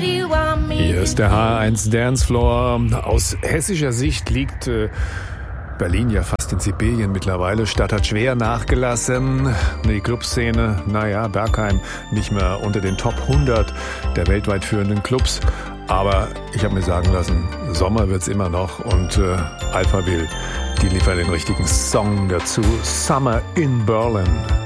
Hier ist der H1 Dancefloor. Aus hessischer Sicht liegt Berlin ja fast in Sibirien mittlerweile. Stadt hat schwer nachgelassen. Die Clubszene, Bergheim nicht mehr unter den Top 100 der weltweit führenden Clubs. Aber ich habe mir sagen lassen, Sommer wird's immer noch und Alphaville, die liefern den richtigen Song dazu. Summer in Berlin.